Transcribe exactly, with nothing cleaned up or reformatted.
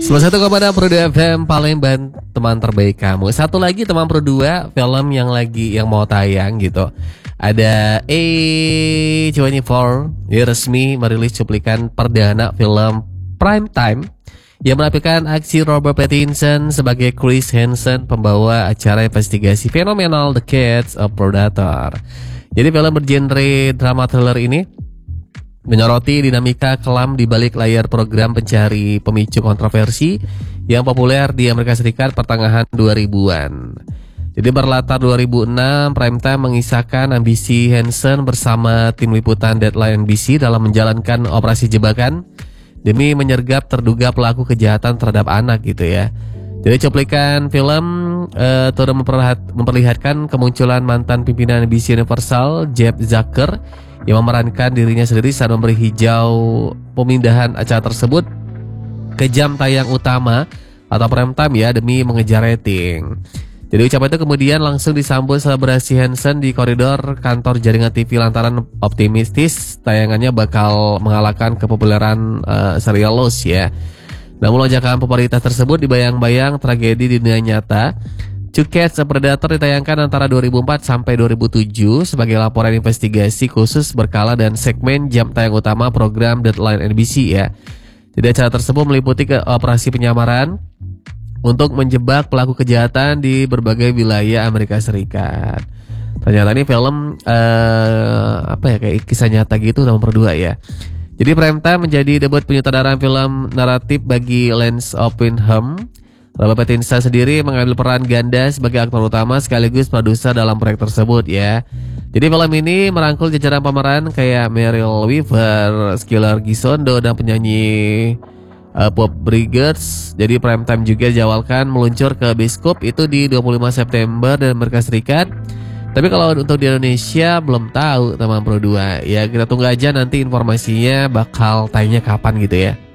sembilan puluh satu koma enam Pro dua F M Palembang, teman terbaik kamu. Satu lagi teman Pro dua, film yang lagi yang mau tayang gitu. Ada A dua puluh empat, ya resmi merilis cuplikan perdana film Prime Time yang menampilkan aksi Robert Pattinson sebagai Chris Hansen, pembawa acara investigasi fenomenal The Case of Predator. Jadi film bergenre drama thriller ini menyoroti dinamika kelam di balik layar program pencari pemicu kontroversi yang populer di Amerika Serikat pertengahan dua ribuan. Jadi berlatar dua ribu enam, Prime Time mengisahkan ambisi Hansen bersama tim liputan Deadline N B C dalam menjalankan operasi jebakan demi menyergap terduga pelaku kejahatan terhadap anak gitu ya. Jadi cuplikan film uh, turut memperlihatkan kemunculan mantan pimpinan N B C Universal Jeff Zucker yang memerankan dirinya sendiri saat memberi hijau pemindahan acara tersebut ke jam tayang utama atau prime time ya, demi mengejar rating. Jadi ucapan itu kemudian langsung disambut selebrasi Hansen di koridor kantor jaringan T V lantaran optimistis tayangannya bakal mengalahkan kepopuleran uh, serial Lost ya. Namun lonjakan popularitas tersebut dibayang-bayang tragedi di dunia nyata. To Catch a Predator ditayangkan antara dua ribu empat sampai dua ribu tujuh sebagai laporan investigasi khusus berkala dan segmen jam tayang utama program Deadline N B C ya. Jadi acara tersebut meliputi ke operasi penyamaran untuk menjebak pelaku kejahatan di berbagai wilayah Amerika Serikat. Ternyata ini film uh, apa ya, kayak kisah nyata gitu nomor dua ya. Jadi Prime Time menjadi debut penyutradaraan film naratif bagi Lance Oppenheim. Robert Pattinson sendiri mengambil peran ganda sebagai aktor utama sekaligus produser dalam proyek tersebut ya. Jadi film ini merangkul jajaran pemeran kayak Meryl Weaver, Skylar Gisondo dan penyanyi uh, Bob Briggs. Jadi Prime Time juga dijadwalkan meluncur ke bioskop itu di dua puluh lima September dan Amerika Serikat. Tapi kalau untuk di Indonesia belum tahu teman Pro dua. Ya kita tunggu aja nanti informasinya bakal tayangnya kapan gitu ya.